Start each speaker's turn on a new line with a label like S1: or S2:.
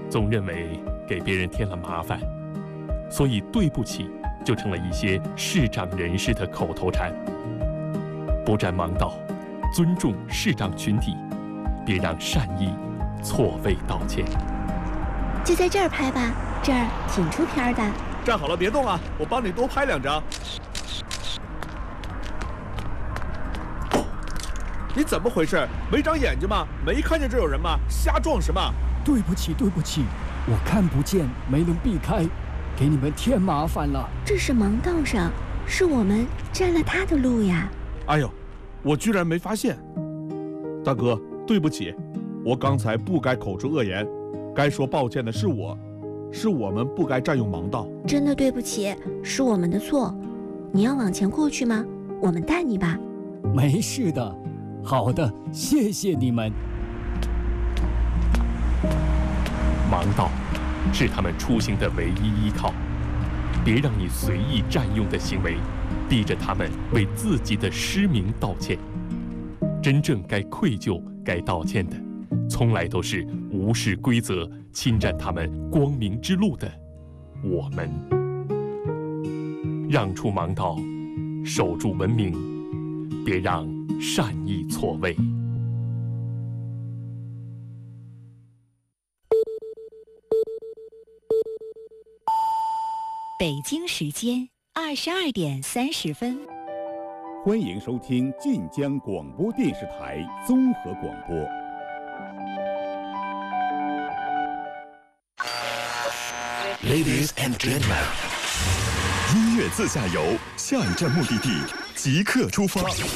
S1: 总认为给别人添了麻烦，所以对不起就成了一些视障人士的口头禅。不占盲道，尊重视障群体，别让善意错位道歉。
S2: 就在这儿拍吧，这儿挺出片的。
S3: 站好了，别动啊，我帮你多拍2张。你怎么回事？没长眼睛吗？没看见这有人吗？瞎撞什么？
S4: 对不起，我看不见，没能避开，给你们添麻烦了。
S2: 这是盲道上，是我们占了他的路呀。
S3: 哎呦，我居然没发现。大哥，对不起，我刚才不该口出恶言，该说抱歉的是我们不该占用盲道。
S2: 真的对不起，是我们的错。你要往前过去吗？我们带你吧。
S4: 没事的。好的，谢谢你们。
S1: 盲道是他们出行的唯一依靠，别让你随意占用的行为逼着他们为自己的失明道歉。真正该愧疚、该道歉的，从来都是无视规则、侵占他们光明之路的我们。让出盲道，守住文明，别让善意错位。
S5: 北京时间22:30。
S6: 欢迎收听晋江广播电视台综合广播。
S7: Ladies and gentlemen， 音乐自驾游，下一站目的地即刻出发。